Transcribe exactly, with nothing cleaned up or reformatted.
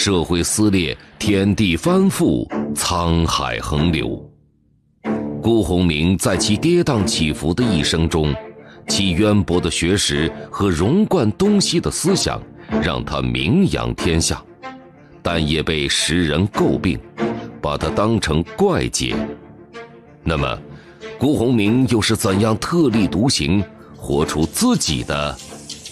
社会撕裂，天地翻覆，沧海横流。辜鸿铭在其跌宕起伏的一生中，其渊博的学识和融贯东西的思想让他名扬天下，但也被时人诟病，把他当成怪杰。那么辜鸿铭又是怎样特立独行，活出自己的